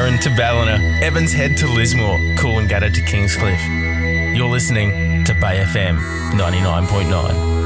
Warren to Ballina, Evans Head to Lismore, Coolangatta to Kingscliff. You're listening to Bay FM 99.9.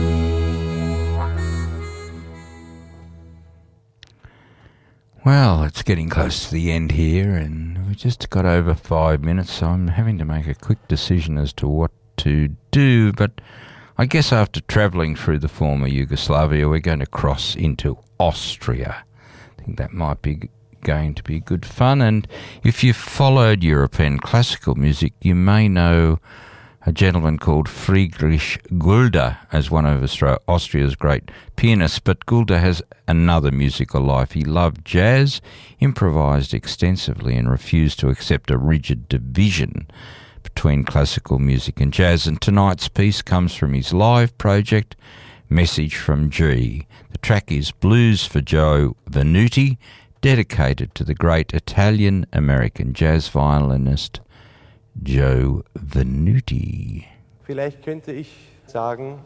Well, it's getting close to the end here, and we've just got over 5 minutes, so I'm having to make a quick decision as to what to do. But I guess after travelling through the former Yugoslavia, we're going to cross into Austria. I think that might be going to be good fun. And if you've followed European classical music, you may know a gentleman called Friedrich Gulda as one of Austria's great pianists. But Gulda has another musical life. He loved jazz, improvised extensively, and refused to accept a rigid division between classical music and jazz. And tonight's piece comes from his live project, Message from G. The track is Blues for Joe Venuti, dedicated to the great Italian-American jazz violinist Joe Venuti. Vielleicht könnte ich sagen,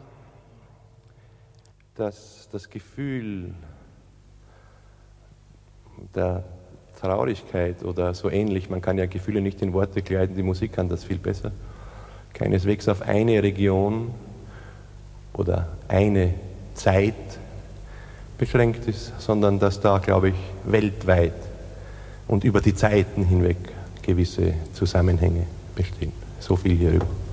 dass das Gefühl der Traurigkeit oder so ähnlich, man kann ja Gefühle nicht in Worte kleiden, die Musik kann das viel besser, keineswegs auf eine Region oder eine Zeit beschränkt ist, sondern dass da, glaube ich, weltweit und über die Zeiten hinweg gewisse Zusammenhänge bestehen. So viel hierüber.